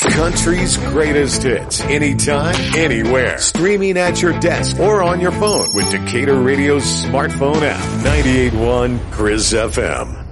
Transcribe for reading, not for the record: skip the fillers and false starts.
Country's greatest hits. Anytime, anywhere. Streaming at your desk or on your phone with Decatur Radio's smartphone app. 98.1 Chris FM.